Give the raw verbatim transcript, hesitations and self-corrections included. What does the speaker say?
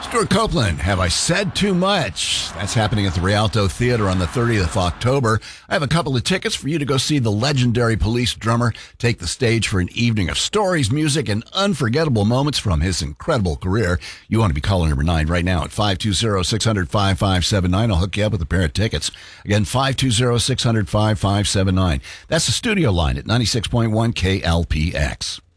Stuart Copeland, Have I Said Too Much? That's happening at the Rialto Theater on the thirtieth of October. I have a couple of tickets for you to go see the legendary Police drummer take the stage for an evening of stories, music, and unforgettable moments from his incredible career. You want to be caller number nine right now at five two zero, six hundred, five five seven nine. I'll hook you up with a pair of tickets. Again, five two zero, six hundred, five five seven nine. That's the studio line at ninety-six point one K L P X.